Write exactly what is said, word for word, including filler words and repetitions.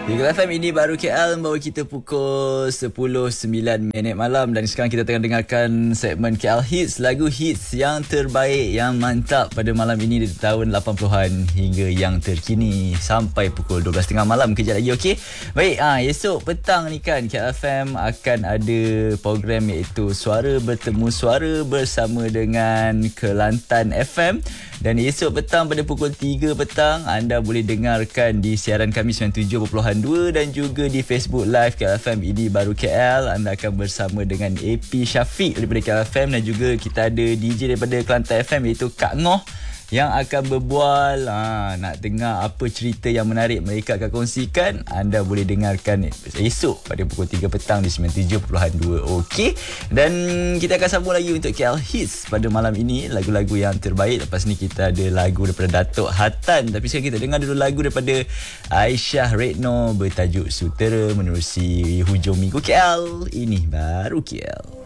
Eagle F M ini baru K L membawa kita pukul sepuluh sembilan minit malam dan sekarang kita tengah dengarkan segmen K L Hits, lagu hits yang terbaik, yang mantap pada malam ini di tahun lapan puluhan hingga yang terkini sampai pukul dua belas tiga puluh malam kejap lagi, okey? Baik, ah esok petang ni kan K L F M akan ada program iaitu Suara Bertemu Suara bersama dengan Kelantan F M. Dan esok petang pada pukul tiga petang anda boleh dengarkan di siaran kami sembilan puluh tujuh perpuluhan dua dan juga di Facebook Live K L F M ini baru K L. Anda akan bersama dengan A P Syafiq daripada K L F M dan juga kita ada D J daripada Kelantan F M iaitu Kak Ngoh yang akan berbual. Ha, nak dengar apa cerita yang menarik mereka akan kongsikan, anda boleh dengarkan esok pada pukul tiga petang di sembilan puluh tujuh perpuluhan dua. Okey. Dan kita akan sambung lagi untuk K L Hits pada malam ini, lagu-lagu yang terbaik. Lepas ni kita ada lagu daripada Datuk Hatan. Tapi sekarang kita dengar dulu lagu daripada Aisyah Redno bertajuk Sutera menerusi hujung minggu K L. Ini baru K L.